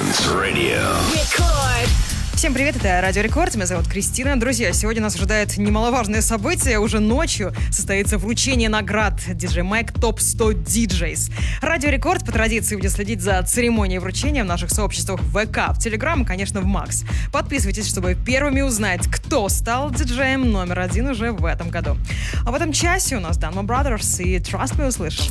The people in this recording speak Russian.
Dance Radio. Рекорд. Всем привет, это Радио Рекорд, меня зовут Кристина. Друзья, сегодня нас ожидает немаловажное событие. Уже ночью состоится вручение наград DJ Mag Top 100 DJs. Радио Рекорд по традиции будет следить за церемонией вручения в наших сообществах в ВК, в Телеграм и, конечно, в Макс. Подписывайтесь, чтобы первыми узнать, кто стал диджеем номер 1 уже в этом году. А в этом часе у нас Danmo Brothers и Trust Me услышим.